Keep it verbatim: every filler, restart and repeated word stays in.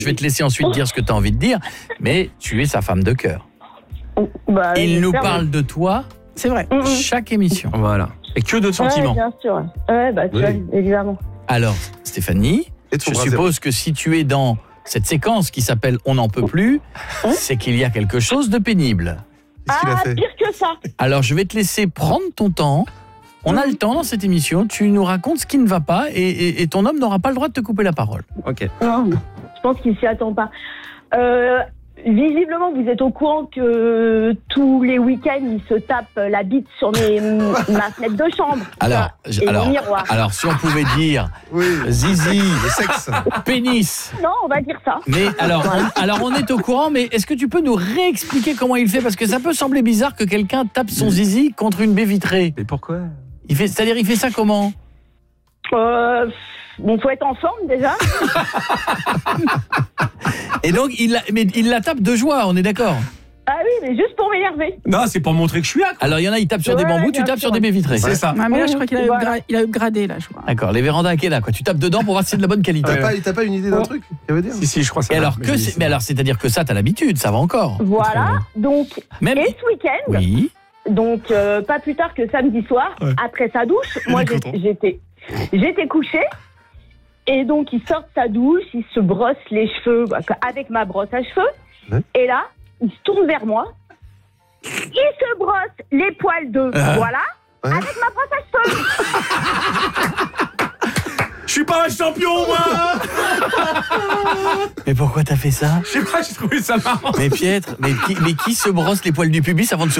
Je vais te laisser ensuite dire ce que tu as envie de dire, mais tu es sa femme de cœur. Bah, Il nous parle de toi, c'est vrai, chaque émission. Voilà. Et que de sentiments. Ouais, bien sûr. Ouais, bah, tu Oui. vois, évidemment. Alors, Stéphanie, Et ton je bras suppose que si tu es dans cette séquence qui s'appelle « On n'en peut plus », c'est qu'il y a quelque chose de pénible. Qu'est-ce qu'il a Ah, fait? pire que ça. Alors, je vais te laisser prendre ton temps. On a le temps dans cette émission. Tu nous racontes ce qui ne va pas et, et, et ton homme n'aura pas le droit de te couper la parole. Ok. Non, je pense qu'il s'y attend pas. Euh, visiblement, vous êtes au courant que tous les week-ends, il se tape la bite sur mes, ma fenêtre de chambre. Alors, et alors, mon miroir. alors, si on pouvait dire Oui, zizi, le sexe. pénis. Non, on va dire ça. Mais alors, on, alors on est au courant, mais est-ce que tu peux nous réexpliquer comment il fait? Parce que ça peut sembler bizarre que quelqu'un tape son zizi contre une baie vitrée. Mais pourquoi? Il fait, c'est-à-dire, il fait ça comment? Euh, bon, faut être en forme déjà. Et donc, il la, mais il la tape de joie, on est d'accord? Ah oui, mais juste pour m'énerver. Non, c'est pour montrer que je suis là. quoi. Alors, il y en a, ils tapent sur des Ouais, bambous, tu bien tapes sûr. sur des baies vitrées. C'est ça. Ah, mais là, je crois qu'il a, Voilà. upgra- il a upgradé, là, je crois. D'accord, les vérandas Akela, quoi. Tu tapes dedans pour voir si c'est de la bonne qualité. T'as pas, t'as pas une idée d'un truc, ça veut dire? Si, si, je crois ça. Et va, alors, mais que je- c'est, mais alors, c'est-à-dire que ça, t'as l'habitude, ça va encore. Voilà. Donc, Même. et ce week-end, Oui. donc euh, pas plus tard que samedi soir, Ouais. après sa douche, moi est j'ai- content. j'étais, j'étais couchée. Et donc, il sort de sa douche, il se brosse les cheveux bah, avec ma brosse à cheveux. Ouais. Et là, il se tourne vers moi. Il se brosse les poils de, Ah. voilà, Ouais. avec ma brosse à cheveux. Je suis pas un champion, moi. Mais pourquoi t'as fait ça? Je sais pas, j'ai trouvé ça marrant. Mais Pietre, mais qui, mais qui se brosse les poils du pubis avant de se